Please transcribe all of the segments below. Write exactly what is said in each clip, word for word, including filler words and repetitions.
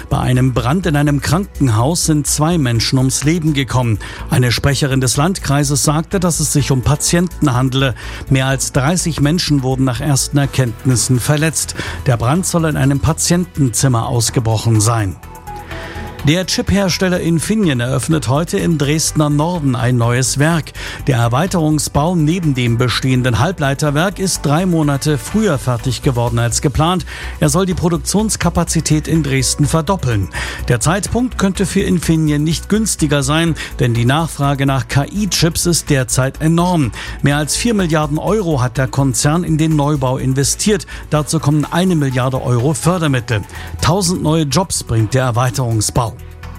Bei einem Brand in einem Krankenhaus sind zwei Menschen ums Leben gekommen. Eine Sprecherin des Landkreises sagte, dass es sich um Patienten handele. Mehr als dreißig Menschen wurden nach ersten Erkenntnissen verletzt. Der Brand soll in einem Patientenzimmer ausgebrochen sein. Der Chiphersteller Infineon eröffnet heute im Dresdner Norden ein neues Werk. Der Erweiterungsbau neben dem bestehenden Halbleiterwerk ist drei Monate früher fertig geworden als geplant. Er soll die Produktionskapazität in Dresden verdoppeln. Der Zeitpunkt könnte für Infineon nicht günstiger sein, denn die Nachfrage nach K I-Chips ist derzeit enorm. Mehr als vier Milliarden Euro hat der Konzern in den Neubau investiert. Dazu kommen eine Milliarde Euro Fördermittel. Tausend neue Jobs bringt der Erweiterungsbau.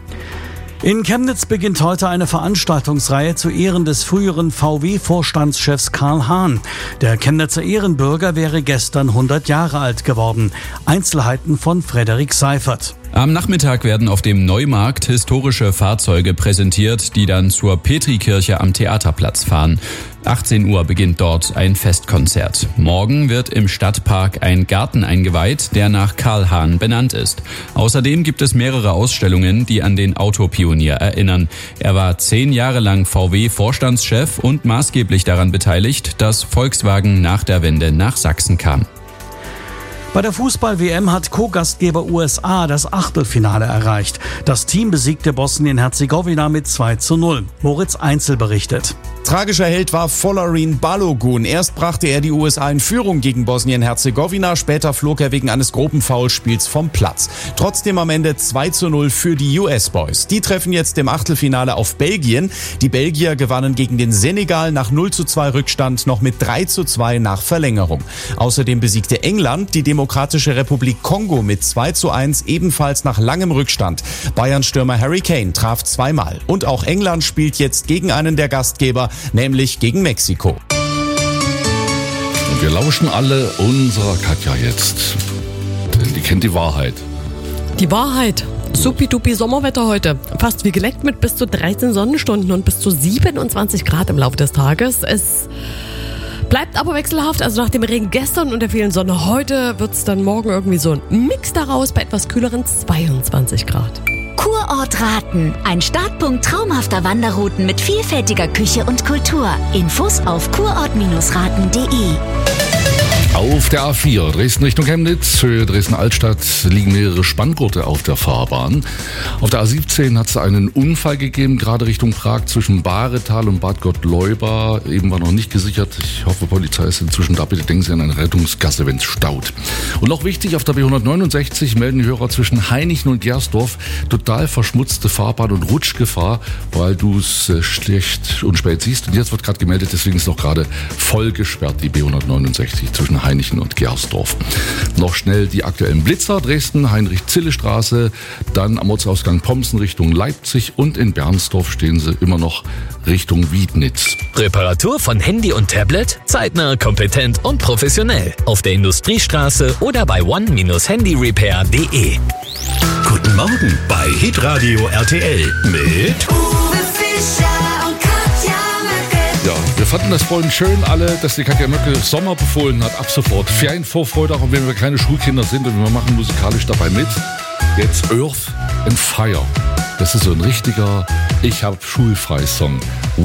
In Chemnitz beginnt heute eine Veranstaltungsreihe zu Ehren des früheren V W-Vorstandschefs Karl Hahn. Der Chemnitzer Ehrenbürger wäre gestern hundert Jahre alt geworden. Einzelheiten von Frederik Seifert. Am Nachmittag werden auf dem Neumarkt historische Fahrzeuge präsentiert, die dann zur Petrikirche am Theaterplatz fahren. achtzehn Uhr beginnt dort ein Festkonzert. Morgen wird im Stadtpark ein Garten eingeweiht, der nach Karl Hahn benannt ist. Außerdem gibt es mehrere Ausstellungen, die an den Autopionier erinnern. Er war zehn Jahre lang V W-Vorstandschef und maßgeblich daran beteiligt, dass Volkswagen nach der Wende nach Sachsen kam. Bei der Fußball-W M hat Co-Gastgeber U S A das Achtelfinale erreicht. Das Team besiegte Bosnien-Herzegowina mit zwei zu null. Moritz Einzel berichtet. Tragischer Held war Folarin Balogun. Erst brachte er die U S A in Führung gegen Bosnien-Herzegowina, später flog er wegen eines groben Foulspiels vom Platz. Trotzdem am Ende zwei zu null für die U S-Boys. Die treffen jetzt im Achtelfinale auf Belgien. Die Belgier gewannen gegen den Senegal nach null zu zwei Rückstand noch mit drei zu zwei nach Verlängerung. Außerdem besiegte England die Demokratische Republik Kongo mit zwei zu eins, ebenfalls nach langem Rückstand. Bayern-Stürmer Harry Kane traf zweimal. Und auch England spielt jetzt gegen einen der Gastgeber, nämlich gegen Mexiko. Und wir lauschen alle unserer Katja jetzt, denn die kennt die Wahrheit. Die Wahrheit. Supi-dupi Sommerwetter heute. Fast wie geleckt mit bis zu dreizehn Sonnenstunden und bis zu siebenundzwanzig Grad im Laufe des Tages. Es bleibt aber wechselhaft, also nach dem Regen gestern und der vielen Sonne heute wird es dann morgen irgendwie so ein Mix daraus bei etwas kühleren zweiundzwanzig Grad. Kurort Raten. Ein Startpunkt traumhafter Wanderrouten mit vielfältiger Küche und Kultur. Infos auf kurort Raten punkt de. Auf der A vier Dresden Richtung Chemnitz, Höhe Dresden-Altstadt, liegen mehrere Spanngurte auf der Fahrbahn. Auf der A siebzehn hat es einen Unfall gegeben, gerade Richtung Prag zwischen Bahretal und Bad Gottleuba. Eben war noch nicht gesichert. Ich hoffe, Polizei ist inzwischen da. Bitte denken Sie an eine Rettungsgasse, wenn es staut. Und noch wichtig, auf der B hundertneunundsechzig melden die Hörer zwischen Hainichen und Gersdorf total verschmutzte Fahrbahn und Rutschgefahr, weil du es äh, schlecht und spät siehst. Und jetzt wird gerade gemeldet, deswegen ist noch gerade voll gesperrt, die B hundertneunundsechzig zwischen Hainichen und Gersdorf. Noch schnell die aktuellen Blitzer. Dresden, Heinrich-Zille-Straße, dann am Ortsausgang Pomsen Richtung Leipzig und in Bernsdorf stehen sie immer noch Richtung Wiednitz. Reparatur von Handy und Tablet? Zeitnah, kompetent und professionell. Auf der Industriestraße oder bei one dash handyrepair punkt de. Guten Morgen bei Hitradio R T L mit Uwe Fischer und Katja Möcke. Ja, wir fanden das vorhin schön alle, dass die Katja Möcke Sommer befohlen hat, ab sofort. Ferienvorfreude, auch wenn wir keine Schulkinder sind und wir machen musikalisch dabei mit. Jetzt Earth and Fire. Das ist so ein richtiger Ich hab schulfrei Song.